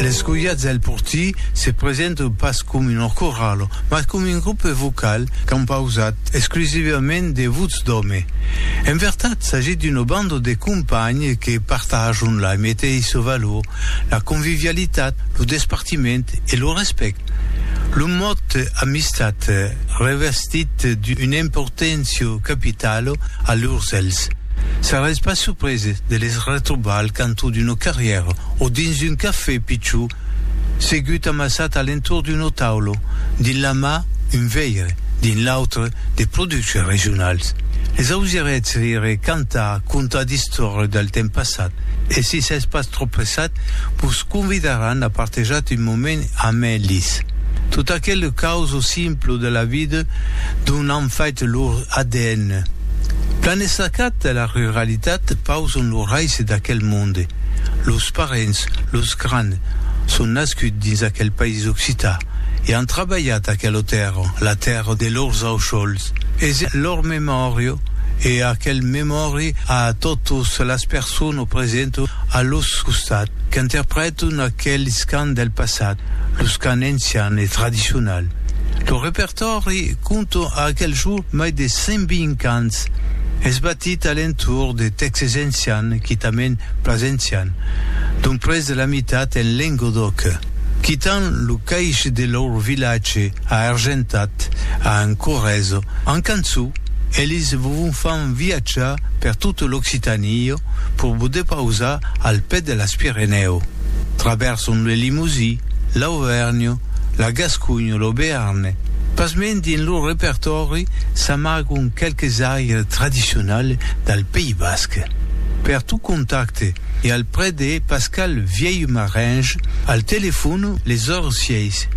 Le Scoiazzè del Portì si presentano pas come un corallo, ma come un gruppo vocale composé esclusivamente di voci d'uomini. In verità, il s'agit d'une bande de compagni che partaggiano la mettez valore, la convivialità, lo dispartimento e lo rispetto. Le mot amistat revestit d'un'importanza capitale a l'Ursels. Sarez pas surprise de les retrouver al canto d'une carrière o dins un café picciu, segut amassat alentour d'un taulo, din la mà un veire, din l'autre des productions régionales. Les ausirets rire cantar, contar d'història del temps passat, e si s'és pas trop pressat, vos convidaran a partager un moment amb ells. Tout aquel causa simple de la vida d'un en fait leur ADN. Plan destacat de la ruralitat pausen l'oreis d'aquel monde. Los parents, los grands, són nascuts dins aquel país occità i han treballat aquella terra, la terra de lors auxols. És leur memòria e aquel memòria a totes les persones presentes a los costats que interpreten aquells cants del passat, los cants ancians et tradicionals. Le repertori compta a aquel jour mai de 120 cants. És batit alentour de textes ancians qui també presencien, d'un pres de la meitat en Languedoc, quittant le caix de leur village a Argentat, a Corrèze, en cançó, ells vos fan viatjar per tota l'Occitania per poder pausar al pet de les Pyrénées. Traversen le Limousin, l'Auvergne, la Gascogne, le Béarn. Pasment din leur repertori s'amaguen quelques airs traditionnels del Pays Basque. Per tout contacte et al près de Pascal Vieille-Maringe, al téléphone les 06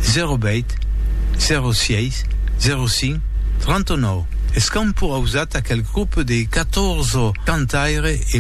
08 06 05 39. Es qu'on pourra usar aquel grup de 14 cantaires